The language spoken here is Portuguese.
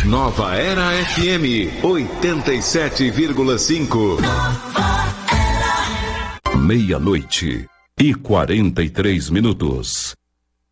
Nova Era FM 87,5. Meia-noite e 43 minutos.